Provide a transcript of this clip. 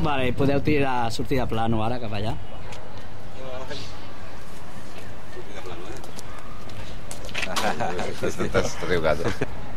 Vale, podeu sortir de plano ara, cap allà. T'has riugat.